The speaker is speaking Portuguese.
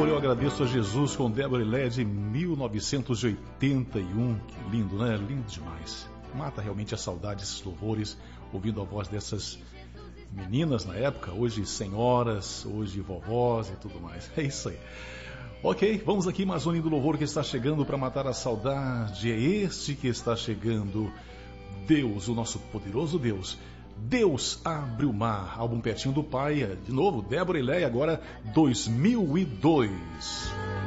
louvor eu agradeço a Jesus com Débora e Léa de 1981. Que lindo, né? Lindo demais. Mata realmente a saudade esses louvores, ouvindo a voz dessas meninas na época, hoje senhoras, hoje vovós e tudo mais. É isso aí. Ok, vamos aqui mais um lindo louvor que está chegando para matar a saudade. É este que está chegando. Deus, o nosso poderoso Deus. Deus abre o mar, álbum pertinho do pai. De novo, Débora e Léa, agora 2002.